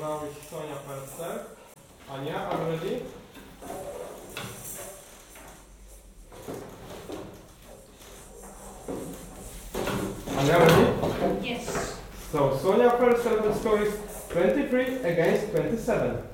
now is Sonia first serve. Anya, are you ready? Anya, ready? Yes. So Sonia first serve score is 23 against 27.